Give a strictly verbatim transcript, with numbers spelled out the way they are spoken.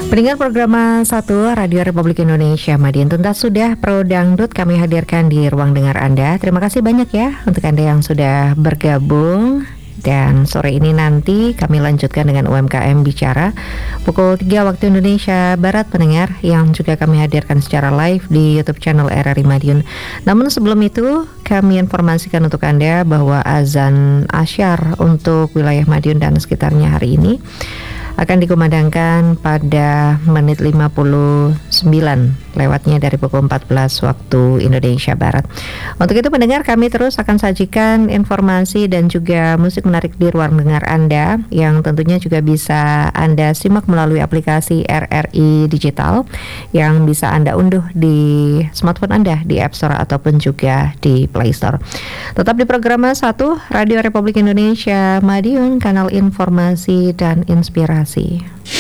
Pendengar program satu Radio Republik Indonesia Madiun, tuntas sudah Pro Dangdut kami hadirkan di ruang dengar Anda. Terima kasih banyak ya untuk Anda yang sudah bergabung. Dan sore ini nanti kami lanjutkan dengan U M K M Bicara pukul tiga waktu Indonesia Barat, pendengar, yang juga kami hadirkan secara live di YouTube channel R R I Madiun. Namun sebelum itu kami informasikan untuk Anda bahwa azan asyar untuk wilayah Madiun dan sekitarnya hari ini akan dikumandangkan pada menit lima puluh sembilan lewatnya dari pukul empat belas waktu Indonesia Barat. Untuk itu pendengar, kami terus akan sajikan informasi dan juga musik menarik di ruang dengar Anda yang tentunya juga bisa Anda simak melalui aplikasi R R I Digital yang bisa Anda unduh di smartphone Anda di App Store ataupun juga di Play Store. Tetap di program satu Radio Republik Indonesia Madiun, kanal informasi dan inspirasi.